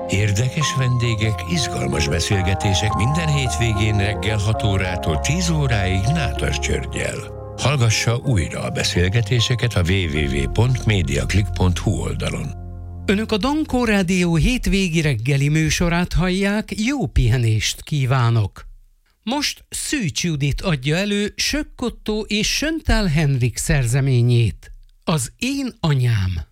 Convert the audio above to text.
Érdekes vendégek, izgalmas beszélgetések minden hétvégén reggel 6 órától 10 óráig Nádas Györggyel. Hallgassa újra a beszélgetéseket a www.mediaclick.hu oldalon. Önök a Dankó Rádió hétvégi reggeli műsorát hallják, jó pihenést kívánok! Most Szűcs Judit adja elő Sökk Ottó és Söntál Henrik szerzeményét, Az én anyám.